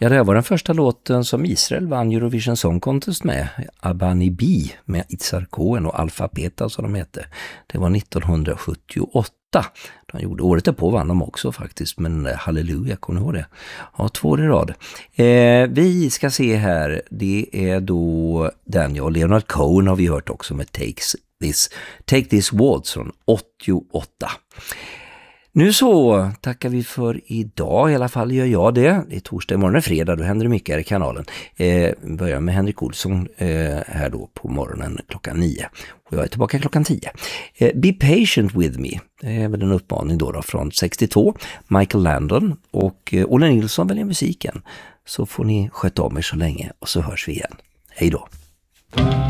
Ja, det var den första låten som Israel vann Eurovision Song Contest med. Abani Bi med Itzhak Cohen och Alfabeta som de hette. Det var 1978. De gjorde året därpå vann de också faktiskt, men halleluja, kommer ni ihåg det? Ja, 2 år i rad. Vi ska se här, det är då Daniel Leonard Cohen har vi hört också med Take This Waltz från 88. Nu så tackar vi för idag, i alla fall gör jag det. Det är torsdag, imorgon är fredag, då händer det mycket här i kanalen. Börjar med Henrik Olsson här då på morgonen klockan 9. Och jag är tillbaka klockan 10. Be patient with me, det är väl en uppmaning då från 62. Michael Landon och Olle Nilsson väljer musiken. Så får ni sköta om er så länge och så hörs vi igen. Hej då!